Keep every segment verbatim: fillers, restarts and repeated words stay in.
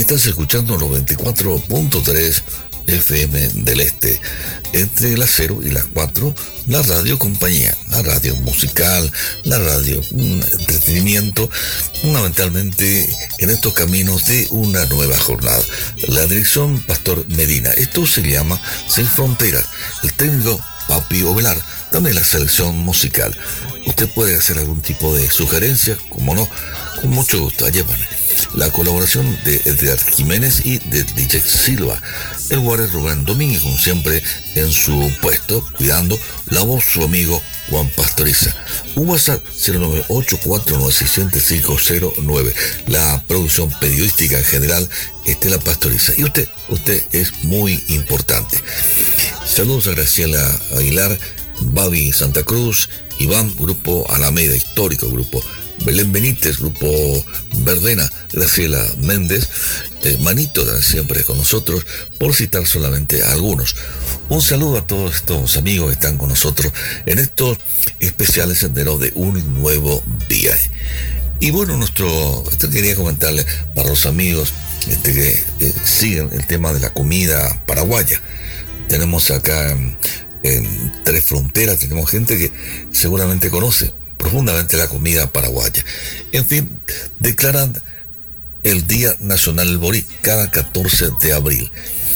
Estás escuchando noventa y cuatro punto tres F M del Este. Entre las cero y las cuatro, la radio compañía, la radio musical, la radio un entretenimiento, fundamentalmente en estos caminos de una nueva jornada. La dirección Pastor Medina. Esto se llama Sin Fronteras. El técnico Papi Ovelar. También la selección musical. Usted puede hacer algún tipo de sugerencia, como no, con mucho gusto. Llévame. La colaboración de Edgar Jiménez y de D J Silva. El guardia Rubén Domínguez, como siempre, en su puesto, cuidando la voz su amigo Juan Pastoriza. Un WhatsApp cero nueve ocho cuatro nueve seis cinco cero nueve. La producción periodística en general, Estela Pastoriza. Y usted, usted es muy importante. Saludos a Graciela Aguilar, Babi Santa Cruz, Iván, Grupo Alameda, histórico grupo. Belén Benítez, Grupo Verdena, Graciela Méndez, eh, Manito siempre con nosotros, por citar solamente a algunos. Un saludo a todos estos amigos que están con nosotros en estos especiales senderos de un nuevo día. Y bueno, nuestro, esto quería comentarle para los amigos este, que eh, siguen el tema de la comida paraguaya. Tenemos acá en, en Tres Fronteras, tenemos gente que seguramente conoce profundamente la comida paraguaya. En fin, declaran el Día Nacional del Borí cada catorce de abril.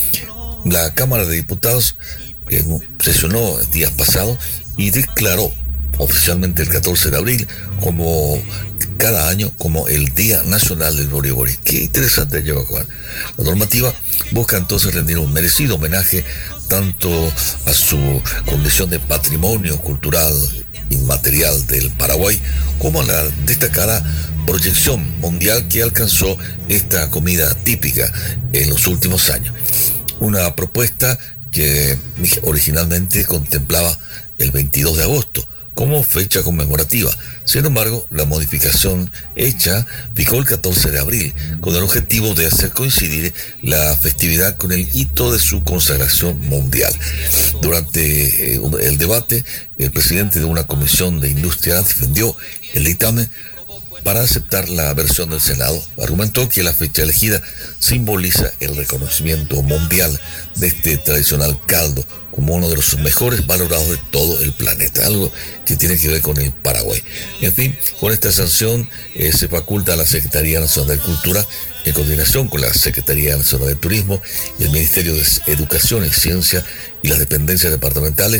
La Cámara de Diputados eh, sesionó el día pasado y declaró oficialmente el catorce de abril como cada año como el Día Nacional del Borí Borí. Qué interesante lleva Juan. La normativa busca entonces rendir un merecido homenaje tanto a su condición de patrimonio cultural inmaterial del Paraguay, como a la destacada proyección mundial que alcanzó esta comida típica en los últimos años. Una propuesta que originalmente contemplaba el veintidós de agosto como fecha conmemorativa. Sin embargo, la modificación hecha fijó el catorce de abril con el objetivo de hacer coincidir la festividad con el hito de su consagración mundial. Durante eh, el debate, el presidente de una comisión de industria defendió el dictamen para aceptar la versión del Senado. Argumentó que la fecha elegida simboliza el reconocimiento mundial de este tradicional caldo como uno de los mejores valorados de todo el planeta, algo que tiene que ver con el Paraguay. En fin, con esta sanción eh, se faculta a la Secretaría Nacional de Cultura, en coordinación con la Secretaría Nacional de Turismo y el Ministerio de Educación y Ciencia y las dependencias departamentales,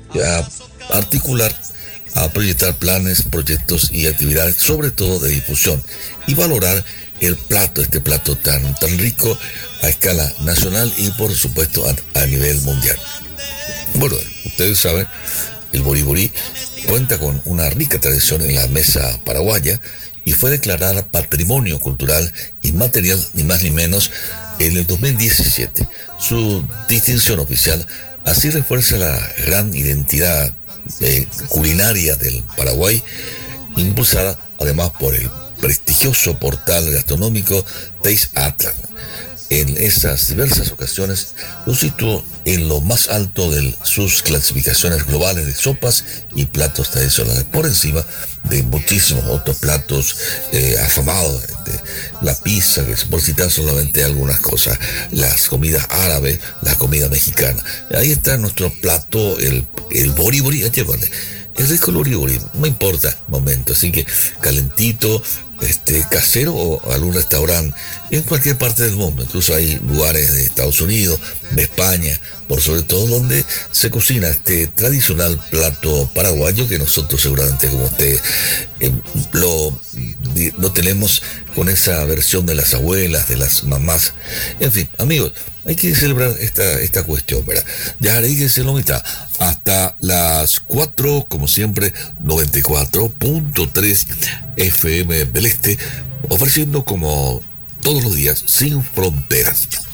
a articular, a proyectar planes, proyectos y actividades, sobre todo de difusión, y valorar el plato, este plato tan, tan rico a escala nacional y por supuesto a, a nivel mundial. Bueno, ustedes saben, el Borí Borí cuenta con una rica tradición en la mesa paraguaya y fue declarada Patrimonio Cultural Inmaterial, ni más ni menos, en el dos mil diecisiete. Su distinción oficial así refuerza la gran identidad eh, culinaria del Paraguay, impulsada además por el prestigioso portal gastronómico Taste Atlas. En esas diversas ocasiones lo situó en lo más alto de sus clasificaciones globales de sopas y platos tradicionales, por encima de muchísimos otros platos eh, afamados, de la pizza, que por citar solamente algunas cosas, las comidas árabes, la comida mexicana. Ahí está nuestro plato, el, el Borí Borí, llévale. Es rico el Borí Borí, no importa momento, así que calentito, este casero o algún restaurante en cualquier parte del mundo. Incluso hay lugares de Estados Unidos, de España, por sobre todo, donde se cocina este tradicional plato paraguayo que nosotros seguramente, como usted eh, lo, lo tenemos con esa versión de las abuelas, de las mamás. En fin, amigos, hay que celebrar esta, esta cuestión, ¿verdad? Ya haré que se lo mitad. Hasta las cuatro, como siempre, noventa y cuatro punto tres F M del Este, ofreciendo como todos los días Sin Fronteras.